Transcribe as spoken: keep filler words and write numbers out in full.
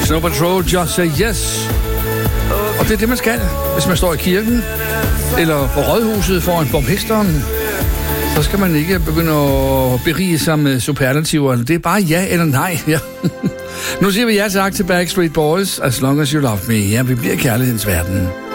Snow Patrol, Just Say Yes. Og det er det, man skal, hvis man står i kirken, eller på rådhuset foran borgmesteren. Så skal man ikke begynde at berige sig med superlativer. Det er bare ja eller nej. Ja. Nu siger vi ja tak til Backstreet Boys, As Long As You Love Me. Ja, vi bliver kærlighedens verden.